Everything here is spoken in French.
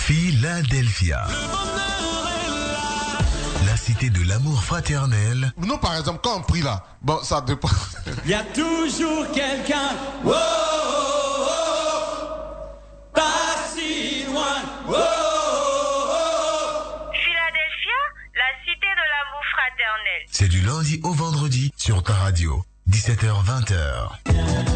Philadelphia. La cité de l'amour fraternel. Nous, par exemple, quand on prie là, bon, ça dépend. Il y a toujours quelqu'un. Oh, oh, oh, pas si loin. Oh, oh, oh. Philadelphia, la cité de l'amour fraternel. C'est du lundi au vendredi sur ta radio. 17h-20h.